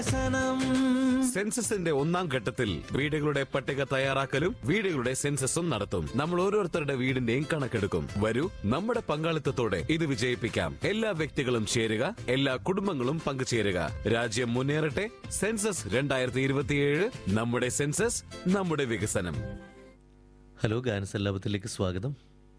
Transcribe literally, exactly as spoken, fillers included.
വികസനം. സെൻസസിന്റെ ഒന്നാം ഘട്ടത്തിൽ വീടുകളുടെ പട്ടിക തയ്യാറാക്കലും വീടുകളുടെ സെൻസസും നടത്തും. നമ്മൾ ഓരോരുത്തരുടെ വീടിന്റെയും കണക്കെടുക്കും. വരൂ, നമ്മുടെ പങ്കാളിത്തത്തോടെ ഇത് വിജയിപ്പിക്കാം. എല്ലാ വ്യക്തികളും ചേരുക, എല്ലാ കുടുംബങ്ങളും പങ്കുചേരുക. രാജ്യം മുന്നേറട്ടെ. സെൻസസ് രണ്ടായിരത്തി ഇരുപത്തിയേഴ്. നമ്മുടെ സെൻസസ്, നമ്മുടെ വികസനം. ഹലോ, ഗാനസല്ലാപത്തിലേക്ക് സ്വാഗതം.